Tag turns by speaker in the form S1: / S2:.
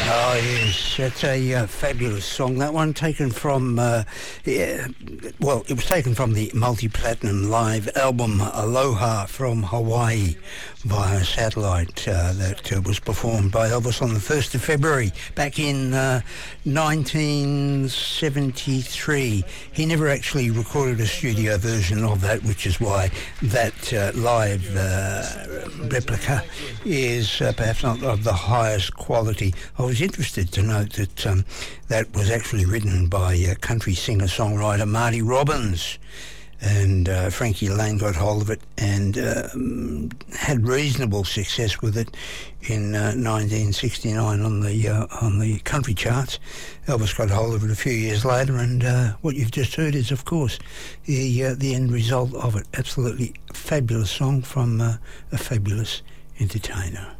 S1: Oh yes, that's a fabulous song. That one taken from, well, it was taken from the multi-platinum live album Aloha from Hawaii via satellite that was performed by Elvis on the 1st of February back in 1973. He never actually recorded a studio version of that, which is why that live replica is perhaps not of the highest quality. I was interested to note that that was actually written by country singer-songwriter Marty Robbins, and Frankie Lane got hold of it and had reasonable success with it in 1969 on the country charts. Elvis got hold of it a few years later, and what you've just heard is, of course, the end result of it. Absolutely fabulous song from a fabulous entertainer.